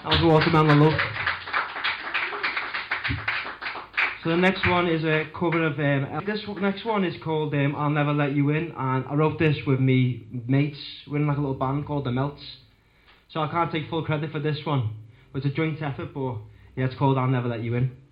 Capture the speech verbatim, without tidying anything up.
That was Watermelon Love. So the next one is a cover of, um, this next one is called um, I'll Never Let You In, and I wrote this with me mates. We're in like a little band called The Melts. So I can't take full credit for this one. It's a joint effort, but yeah, it's called I'll Never Let You In.